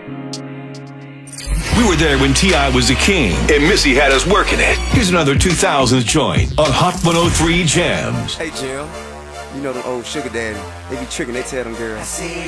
We were there when T.I. was the king, and Missy had us working it. Here's another 2000s joint on Hot 103 Jams. Hey, Jim. You know them old sugar daddy. They be tricking, they tell them girls, I see